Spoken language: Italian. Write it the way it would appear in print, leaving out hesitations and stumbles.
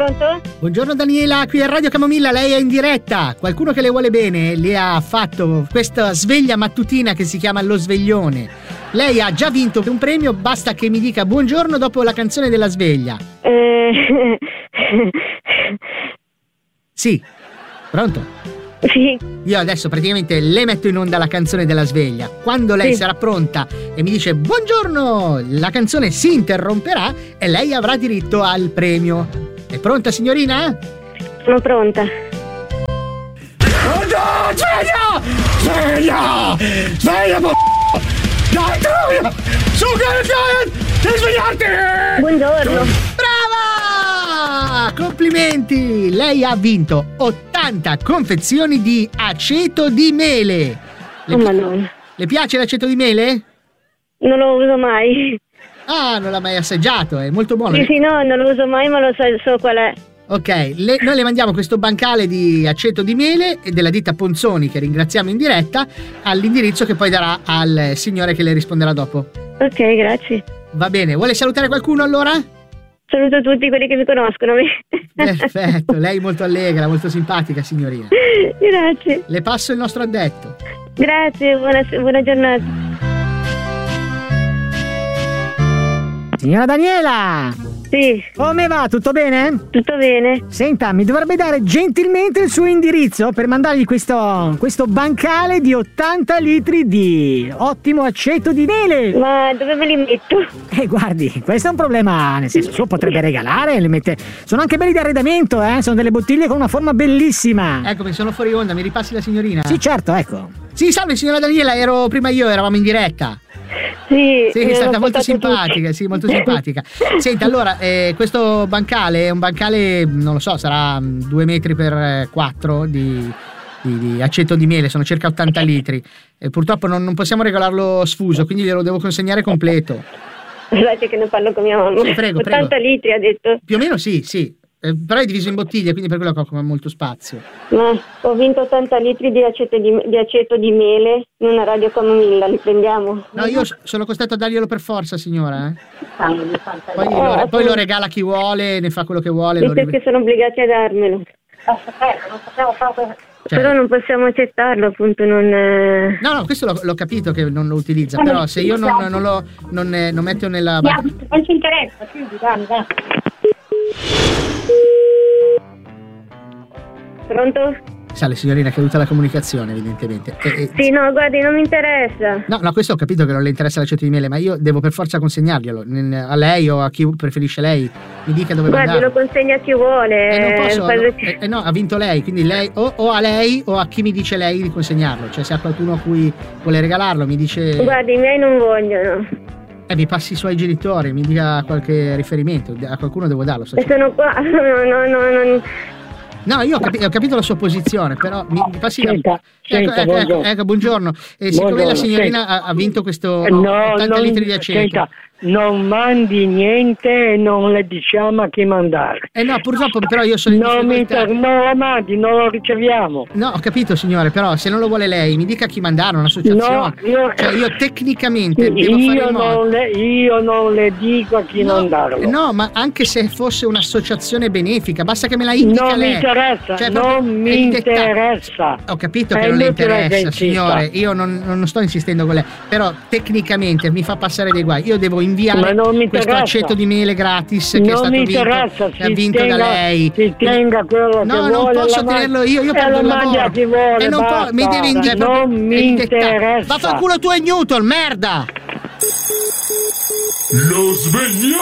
Pronto? Buongiorno Daniela, qui a Radio Camomilla, lei è in diretta. Qualcuno che le vuole bene le ha fatto questa sveglia mattutina che si chiama Lo Sveglione. Lei ha già vinto un premio, basta che mi dica buongiorno dopo la canzone della sveglia. Sì, pronto? Sì. Io adesso praticamente le metto in onda la canzone della sveglia. Quando lei sarà pronta e mi dice buongiorno, la canzone si interromperà e lei avrà diritto al premio. È pronta, signorina? Sono pronta. Oh no, sveglia! Sveglia! Sveglia, dai, troia! Su, devi svegliarti! Buongiorno. Brava! Complimenti! Lei ha vinto 80 confezioni di aceto di mele. Le piace l'aceto di mele? Non lo uso mai. Ah, non l'ha mai assaggiato, è molto buono. Sì, no, non lo uso mai, ma lo so qual è. Ok, noi le mandiamo questo bancale di aceto di mele e della ditta Ponzoni, che ringraziamo in diretta, all'indirizzo che poi darà al signore che le risponderà dopo. Ok, grazie. Va bene, vuole salutare qualcuno allora? Saluto tutti quelli che mi conoscono. Perfetto, lei molto allegra, molto simpatica signorina. Grazie. Le passo il nostro addetto. Grazie, buona giornata. Signora Daniela! Sì. Come va? Tutto bene? Tutto bene. Senta, mi dovrebbe dare gentilmente il suo indirizzo per mandargli questo bancale di 80 litri di ottimo aceto di mele. Ma dove me li metto? Guardi, questo è un problema, nel senso, suo potrebbe regalare, le mette. Sono anche belli di arredamento, sono delle bottiglie con una forma bellissima. Eccomi, sono fuori onda, mi ripassi la signorina? Sì, certo, ecco. Sì, salve signora Daniela, ero prima io, eravamo in diretta. Sì, è stata molto simpatica, sì, molto simpatica. Senta, allora, questo bancale è un bancale, non lo so, sarà 2 metri per 4 di aceto di mele, sono circa 80 litri. Purtroppo non possiamo regalarlo sfuso, quindi glielo devo consegnare completo. Guardate che ne parlo con mia mamma. Sì, prego, 80 litri ha detto? Più o meno sì. Però è diviso in bottiglie, quindi per quello che occupa molto spazio. Ma ho vinto 80 litri di aceto di mele in una Radio Camomilla, li prendiamo? No, io sono costretto a darglielo per forza, signora. Poi lo regala chi vuole, ne fa quello che vuole. Visto che sono obbligati a darmelo. Non sappiamo fare. Però non possiamo accettarlo, appunto. No, questo l'ho capito che non lo utilizza, però se io non metto nella. Non ci interessa, dai. Pronto? Sa, le signorina, è caduta la comunicazione, evidentemente. Sì, no, guardi, non mi interessa. No, questo ho capito che non le interessa l'aceto di mele, ma io devo per forza consegnarglielo a lei o a chi preferisce lei. Mi dica dove mandarlo. Guardi, lo consegna a chi vuole. Non posso, no, ha vinto lei, quindi lei o a lei o a chi mi dice lei di consegnarlo. Cioè, se ha qualcuno a cui vuole regalarlo, mi dice. Guardi, i miei non vogliono. Mi passi i suoi genitori, mi dica qualche riferimento, a qualcuno devo darlo. Sono qua, No, io ho capito la sua posizione, però mi passi ecco, buongiorno. Siccome la signorina ha vinto questo 80 litri di aceto. Non mandi niente e non le diciamo a chi mandare. No, purtroppo però io sono in difficoltà. Non lo mandi, non lo riceviamo. No, ho capito signore, però se non lo vuole lei mi dica a chi mandare, un'associazione. No, io tecnicamente devo fare in modo. Io non le dico a chi mandarlo. No, ma anche se fosse un'associazione benefica, basta che me la indica non lei. Mi interessa, cioè, non mi interessa. Ho capito che non le interessa, signore. Io non sto insistendo con lei, però tecnicamente mi fa passare dei guai. Io devo inviare questo aceto di mele gratis che è vinto da lei. Si tenga quello che vuole. No, non posso tenerlo io perdo il lavoro. Chi vuole, e mi deve non mi interessa. Vaffanculo tu e Newton, merda! Lo sveglio